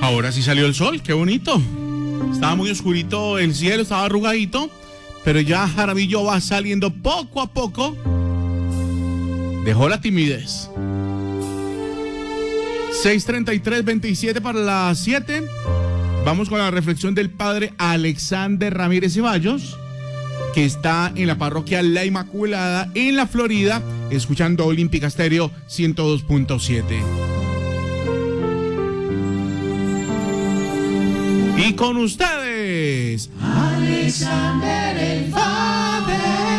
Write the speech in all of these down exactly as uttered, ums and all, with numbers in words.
Ahora sí salió el sol, qué bonito. Estaba muy oscurito el cielo, estaba arrugadito, pero ya Jaramillo va saliendo poco a poco. Dejó la timidez. seis treinta y tres, veintisiete para las siete. Vamos con la reflexión del padre Alexander Ramírez Ceballos, que está en la parroquia La Inmaculada en la Florida, escuchando Olímpica Estéreo ciento dos punto siete. Y con ustedes, Alexander el Padre.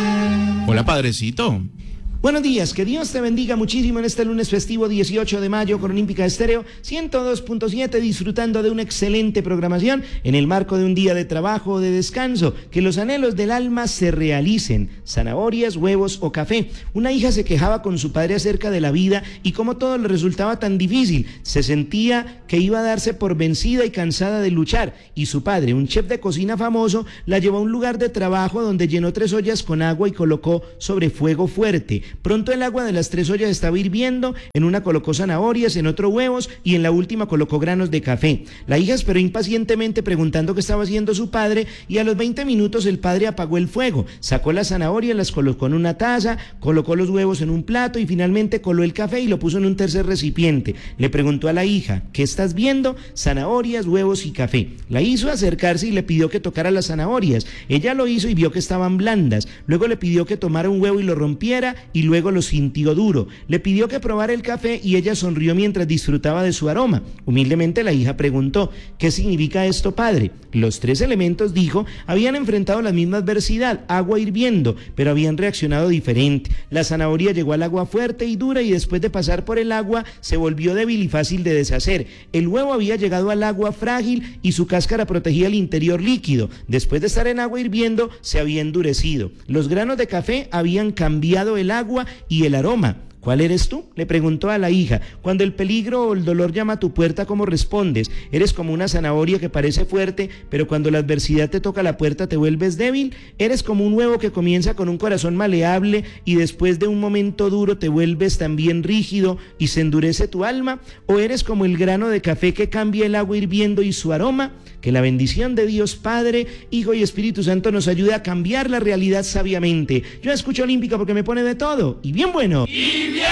Hola, padrecito. Buenos días, que Dios te bendiga muchísimo en este lunes festivo dieciocho de mayo con Olímpica Estéreo ciento dos punto siete, disfrutando de una excelente programación en el marco de un día de trabajo o de descanso. Que los anhelos del alma se realicen. Zanahorias, huevos o café. Una hija se quejaba con su padre acerca de la vida y cómo todo le resultaba tan difícil. Se sentía que iba a darse por vencida y cansada de luchar, y su padre, un chef de cocina famoso, la llevó a un lugar de trabajo donde llenó tres ollas con agua y colocó sobre fuego fuerte. Pronto el agua de las tres ollas estaba hirviendo, en una colocó zanahorias, en otro huevos y en la última colocó granos de café. La hija esperó impacientemente preguntando qué estaba haciendo su padre, y a los veinte minutos el padre apagó el fuego, sacó las zanahorias, las colocó en una taza, colocó los huevos en un plato y finalmente coló el café y lo puso en un tercer recipiente. Le preguntó a la hija: ¿qué estás viendo? Zanahorias, huevos y café. La hizo acercarse y le pidió que tocara las zanahorias. Ella lo hizo y vio que estaban blandas. Luego le pidió que tomara un huevo y lo rompiera, y luego lo sintió duro. Le pidió que probara el café y ella sonrió mientras disfrutaba de su aroma. Humildemente la hija preguntó: ¿qué significa esto, padre? Los tres elementos, dijo, habían enfrentado la misma adversidad, agua hirviendo, pero habían reaccionado diferente. La zanahoria llegó al agua fuerte y dura, y después de pasar por el agua se volvió débil y fácil de deshacer. El huevo había llegado al agua frágil y su cáscara protegía el interior líquido. Después de estar en agua hirviendo se había endurecido. Los granos de café habían cambiado el agua y el aroma. ¿Cuál eres tú?, le preguntó a la hija. Cuando el peligro o el dolor llama a tu puerta, ¿cómo respondes? ¿Eres como una zanahoria que parece fuerte, pero cuando la adversidad te toca la puerta te vuelves débil? ¿Eres como un huevo que comienza con un corazón maleable y después de un momento duro te vuelves también rígido y se endurece tu alma? ¿O eres como el grano de café que cambia el agua hirviendo y su aroma? Que la bendición de Dios Padre, Hijo y Espíritu Santo nos ayude a cambiar la realidad sabiamente. Yo escucho Olímpica porque me pone de todo, y bien bueno. Y bien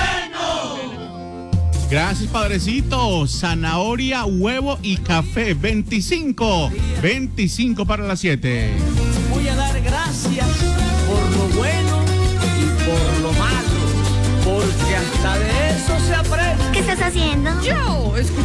bueno. Gracias, padrecito. Zanahoria, huevo y café. veinticinco. veinticinco para las siete. Voy a dar gracias por lo bueno y por lo malo, porque hasta de eso se aprende. ¿Qué estás haciendo? Yo, escucho